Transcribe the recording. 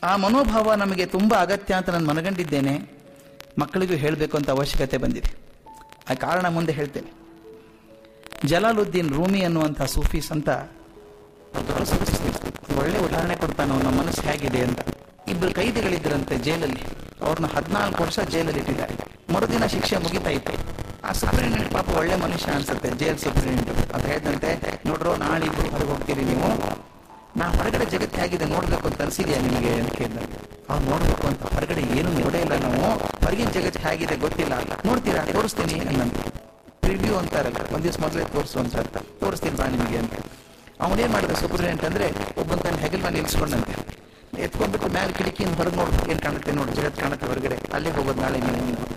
ಆ ಮನೋಭಾವ ನಮಗೆ ತುಂಬ ಅಗತ್ಯ ಅಂತ ನಾನು ಮನಗಂಡಿದ್ದೇನೆ. ಮಕ್ಕಳಿಗೂ ಹೇಳಬೇಕು ಅಂತ ಅವಶ್ಯಕತೆ ಬಂದಿದೆ. ಆ ಕಾರಣ ಮುಂದೆ ಹೇಳ್ತೇನೆ. ಜಲಾಲುದ್ದೀನ್ ರೂಮಿ ಅನ್ನುವಂಥ ಸೂಫಿ ಸಂತ ಒಳ್ಳೆ ಉದಾಹರಣೆ ಕೊಡ್ತಾನೆ ಅವನ ಮನಸ್ಸು ಹೇಗಿದೆ ಅಂತ. ಇಬ್ಬರು ಕೈದಿಗಳಿದ್ದರಂತೆ ಜೈಲಲ್ಲಿ. ಅವ್ರನ್ನ 14 ವರ್ಷ ಜೈಲಲ್ಲಿ ಇಟ್ಟಿದ್ದಾರೆ. ಮರುದಿನ ಶಿಕ್ಷೆ ಮುಗಿತಾ ಇತ್ತು. ಆ ಸೂಪರಿಂಟೆಂಡೆಂಟ್ ಪಾಪ ಒಳ್ಳೆ ಮನುಷ್ಯ ಅನ್ಸುತ್ತೆ, ಜೈಲ್ ಸೂಪರಿಂಟೆಂಡೆಂಟ್. ಅದು ಹೇಳಿದಂತೆ, ನೋಡ್ರೋ ನಾಳೆ ಇಬ್ರು ಹೊರಗೆ ಹೋಗ್ತೀರಿ ನೀವು, ನಾ ಹೊರಗಡೆ ಜಗತ್ತು ಹೇಗಿದೆ ನೋಡ್ಬೇಕು ಅಂತ ಅನ್ಸಿದ್ಯಾ ನಿಮಗೆ ಅಂತ ಕೇಳಿದಂತೆ. ಅವ್ರು ನೋಡ್ಬೇಕು ಅಂತ ಹೊರಗಡೆ ಏನು ನೋಡೇ ಇಲ್ಲ ನಾವು, ಹೊರಗಿನ ಜಗತ್ತು ಹೇಗಿದೆ ಗೊತ್ತಿಲ್ಲ, ನೋಡ್ತೀರಾ ತೋರಿಸ್ತೀನಿ ಅನ್ನಂತೆ. ಪ್ರಿವ್ಯೂ ಅಂತಾರಲ್ಲ, ಒಂದ್ ದಿವ್ಸ ಮೊದಲೇ ತೋರಿಸು ಅಂತ, ತೋರಿಸ್ತೀನಿ ಬಾ ನಿಮಗೆ ಅಂತ. ಅವನೇನ್ ಮಾಡಿದ ಸೂಪರಿಂಟೆಂಡೆಂಟ್ ಅಂದ್ರೆ ಒಬ್ಬನ ತನ್ನ ಹೆಗಲ್ ಮೇಲೆ ನಿಲ್ಸ್ಕೊಂಡಂತೆ, ಎತ್ಕೊಂಡ್ಬಿಟ್ಟು ಮೇಲೆ ಕಿಟಕಿಯಿಂದ ಹೊರಗೆ ನೋಡಿ ಏನ್ ಕಾಣುತ್ತೆ ನೋಡಿ, ಜಗತ್ತು ಕಾಣುತ್ತೆ ಹೊರಗಡೆ, ಅಲ್ಲೇ ಹೋಗೋದು ನಾಳೆ ನೀವು.